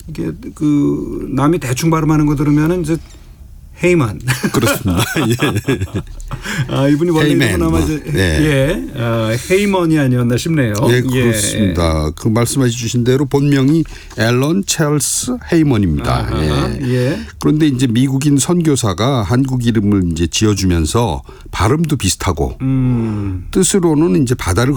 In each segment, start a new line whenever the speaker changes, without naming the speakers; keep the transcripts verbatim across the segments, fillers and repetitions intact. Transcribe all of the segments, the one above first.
이게 그 남이 대충 발음하는 거 들으면은 이제 헤이만.
그렇습니다. 예.
아, 이분이 원래
헤이맨.
아마 이제
네.
예, 아, 헤이먼이 아니었나 싶네요.
네, 그렇습니다.
예.
그 말씀해 주신 대로 본명이 앨런 찰스 헤이먼입니다.
아하,
예.
예.
그런데 이제 미국인 선교사가 한국 이름을 이제 지어주면서 발음도 비슷하고
음.
뜻으로는 이제 바다를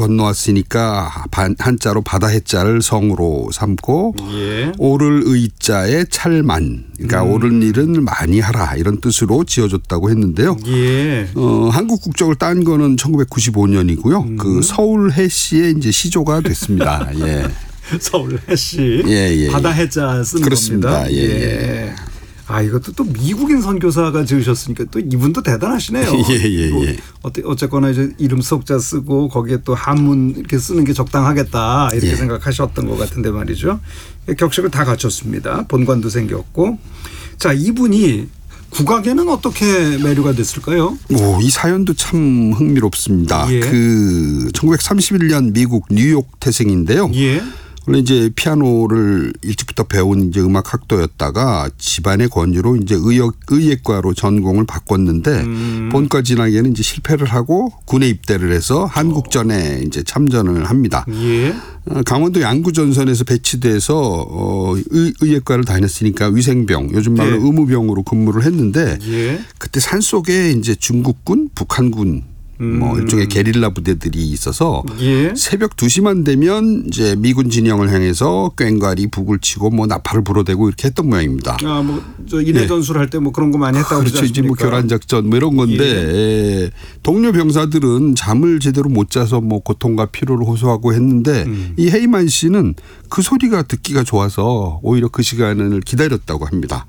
건너왔으니까 한자로 바다 해자를 성으로 삼고
예.
오를 의자에 찰만, 그러니까
음.
옳은 일은 많이 하라 이런 뜻으로 지어줬다고 했는데요.
예.
어, 한국 국적을 딴 거는 천구백구십오 년이고요. 음. 그 서울 해시의 이제 시조가 됐습니다. 예.
서울 해시.
예, 예.
바다 해자 쓰는
그렇습니다.
겁니다.
예.
예. 아, 이것도 또 미국인 선교사가 지으셨으니까 또 이분도 대단하시네요.
예, 예, 예.
어쨌거나 이제 이름 석자 쓰고 거기에 또 한문 이렇게 쓰는 게 적당하겠다 이렇게
예.
생각하셨던 것 같은데 말이죠. 격식을 다 갖췄습니다. 본관도 생겼고. 자, 이분이 국악에는 어떻게 매료가 됐을까요?
오, 이 사연도 참 흥미롭습니다.
예.
그 천구백삼십일 년 미국 뉴욕 태생인데요.
예.
원래 이제 피아노를 일찍부터 배운 이제 음악 학도였다가 집안의 권유로 이제 의역, 의예과로 전공을 바꿨는데 음. 본과 진학에는 이제 실패를 하고 군에 입대를 해서 한국전에 이제 참전을 합니다.
예.
강원도 양구전선에서 배치돼서 어, 의, 의예과를 다녔으니까 위생병, 요즘 말로
예.
의무병으로 근무를 했는데
예.
그때 산속에 이제 중국군, 북한군 뭐 일종의 게릴라 부대들이 있어서
예.
새벽 두 시만 되면 이제 미군 진영을 향해서 꽹과리 북을 치고 뭐 나팔을 불어대고 이렇게 했던 모양입니다.
아, 뭐 저 인해 전술 할 때 뭐 그런 거 많이 했다고 그러지
그렇죠. 이제 뭐
않습니까?
교란 작전 뭐 이런 건데
예.
동료 병사들은 잠을 제대로 못 자서 뭐 고통과 피로를 호소하고 했는데 음. 이 헤이만 씨는 그 소리가 듣기가 좋아서 오히려 그 시간을 기다렸다고 합니다.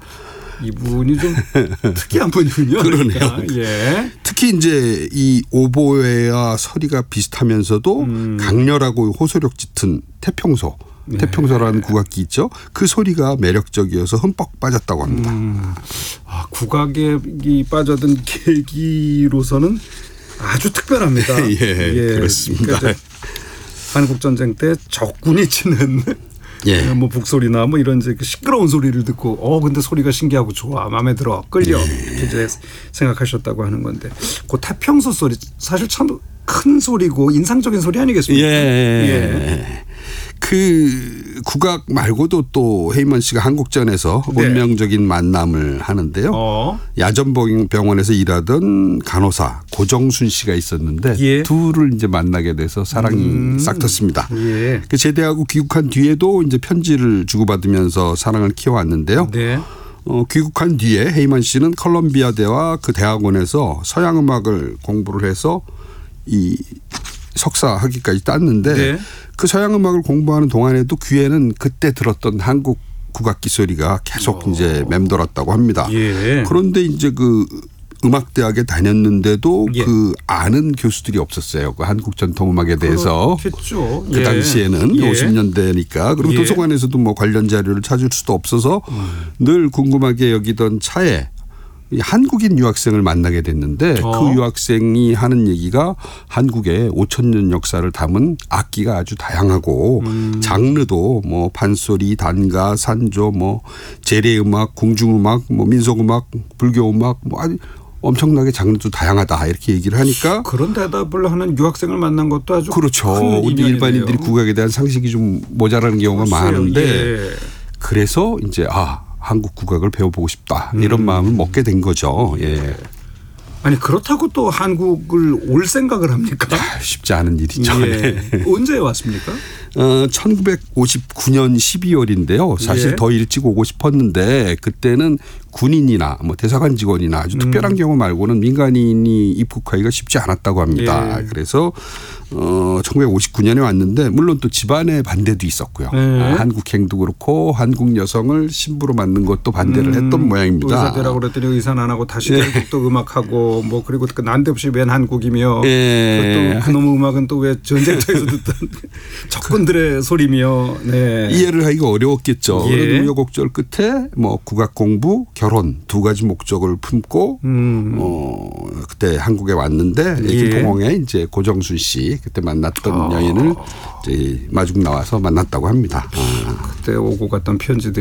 이분이 좀 특이한 분이군요.
그러네요.
그러니까. 예.
특히 이제 이 오보에와 소리가 비슷하면서도 음. 강렬하고 호소력 짙은 태평소, 네. 태평소라는 국악기 있죠. 그 소리가 매력적이어서 흠뻑 빠졌다고 합니다.
음. 아, 국악에 빠져든 계기로서는 아주 특별합니다.
예, 예, 그렇습니다.
그러니까 한국전쟁 때 적군이 치는
예.
뭐 북소리나 뭐 이런 이제 시끄러운 소리를 듣고 어 근데 소리가 신기하고 좋아 마음에 들어 끌려
예.
이렇게 이제 생각하셨다고 하는 건데 그 태평소 소리 사실 참 큰 소리고 인상적인 소리 아니겠습니까?
예.
예.
그 국악 말고도 또 헤이먼 씨가 한국전에서
네.
운명적인 만남을 하는데요.
어.
야전병원에서 일하던 간호사 고정순 씨가 있었는데
예.
둘을 이제 만나게 돼서 사랑이
음.
싹 텄습니다.
예.
그 제대하고 귀국한 뒤에도 이제 편지를 주고받으면서 사랑을 키워왔는데요.
네.
어, 귀국한 뒤에 헤이먼 씨는 컬럼비아대와 그 대학원에서 서양 음악을 공부를 해서 이 석사 학위까지 땄는데
네.
그 서양 음악을 공부하는 동안에도 귀에는 그때 들었던 한국 국악기 소리가 계속 오. 이제 맴돌았다고 합니다.
예.
그런데 이제 그 음악대학에 다녔는데도
예.
그 아는 교수들이 없었어요. 그 한국 전통음악에 대해서.
그렇겠죠.
그
예.
당시에는
예.
오십 년대니까. 그리고
예.
도서관에서도 뭐 관련 자료를 찾을 수도 없어서 음. 늘 궁금하게 여기던 차에 한국인 유학생을 만나게 됐는데
어.
그 유학생이 하는 얘기가 한국의 오천 년 역사를 담은 악기가 아주 다양하고 음. 장르도 뭐 판소리, 단가, 산조, 뭐 재래음악, 궁중음악, 뭐 민속음악, 불교음악 뭐 아주 엄청나게 장르도 다양하다 이렇게 얘기를 하니까
그런 대답을 하는 유학생을 만난 것도 아주
그렇죠.
큰
우리 일반인들이 국악에 대한 상식이 좀 모자라는 경우가
글쎄요.
많은데
예.
그래서 이제 아 한국 국악을 배워보고 싶다 이런
음.
마음을 먹게 된 거죠. 예.
아니 그렇다고 또 한국을 올 생각을 합니까?
아, 쉽지 않은 일이죠.
예.
네.
언제 왔습니까?
어, 천구백오십구 년 십이월인데요. 사실
예.
더 일찍 오고 싶었는데 그때는 군인이나 뭐 대사관 직원이나 아주 특별한
음.
경우 말고는 민간인이 입국하기가 쉽지 않았다고 합니다.
예.
그래서 어, 천구백오십구 년에 왔는데 물론 또 집안의 반대도 있었고요.
예.
아, 한국행도 그렇고 한국 여성을 신부로 맞는 것도 반대를
음.
했던 모양입니다.
의사 되라고 그랬더니 의사는 안 하고 다시
예.
결국 또 음악하고 뭐 그리고 그 난데없이 웬 한국이며
예.
또 그놈의 음악은 또 왜 전쟁터에서 듣던 적군들의 소리며 네.
이해를 하기가 어려웠겠죠.
예.
그래도 우여곡절 끝에 뭐 국악 공부, 결혼 두 가지 목적을 품고
음.
어 그때 한국에 왔는데
예.
김포공에 이제 고정순 씨 그때 만났던
아.
여인을 이제 마중 나와서 만났다고 합니다. 아.
그때 오고 갔던 편지들.